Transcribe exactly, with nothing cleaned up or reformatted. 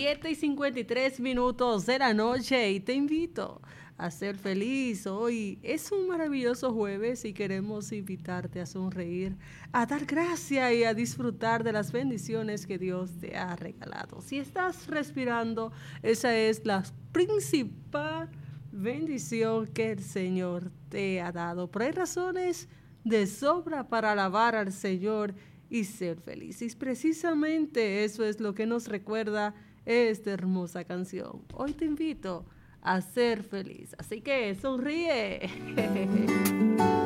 siete y cincuenta y tres minutos de la noche y te invito a ser feliz. Hoy es un maravilloso jueves y queremos invitarte a sonreír, a dar gracias y a disfrutar de las bendiciones que Dios te ha regalado. Si estás respirando, esa es la principal bendición que el Señor te ha dado. Pero hay razones de sobra para alabar al Señor y ser feliz. Y precisamente eso es lo que nos recuerda esta hermosa canción. Hoy te invito a ser feliz. Así que sonríe.